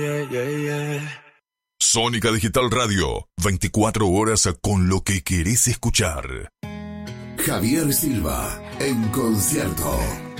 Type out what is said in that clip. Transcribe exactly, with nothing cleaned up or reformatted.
Yeah, yeah, yeah. Sónica Digital Radio, veinticuatro horas con lo que querés escuchar. Javier Silva, en concierto.